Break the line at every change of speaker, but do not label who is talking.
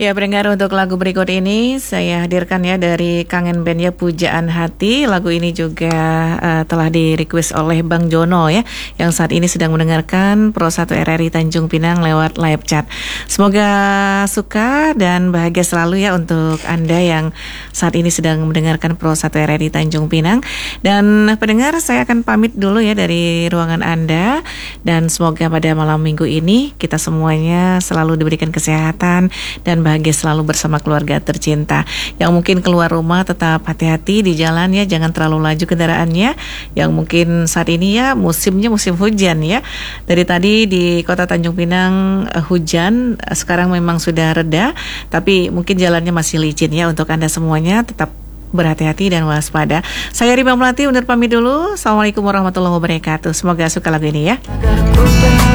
Ya, pendengar, untuk lagu berikut ini saya hadirkan ya dari Kangen Band ya, Pujaan Hati. Lagu ini juga telah di-request oleh Bang Jono ya, yang saat ini sedang mendengarkan Pro 1 RRI Tanjung Pinang lewat live chat. Semoga suka dan bahagia selalu ya untuk Anda yang saat ini sedang mendengarkan Pro 1 RRI Tanjung Pinang. Dan pendengar, saya akan pamit dulu ya dari ruangan Anda, dan semoga pada malam minggu ini kita semuanya selalu diberikan kesehatan dan bahagia selalu bersama keluarga tercinta. Yang mungkin keluar rumah tetap hati-hati di jalan ya, jangan terlalu laju kendaraannya. Yang mungkin saat ini ya musimnya musim hujan ya. Dari tadi di Kota Tanjung Pinang hujan, sekarang memang sudah reda, tapi mungkin jalannya masih licin ya. Untuk Anda semuanya tetap berhati-hati dan waspada. Saya Rima Melati undur pamit dulu. Assalamualaikum warahmatullahi wabarakatuh. Semoga suka lagu ini ya.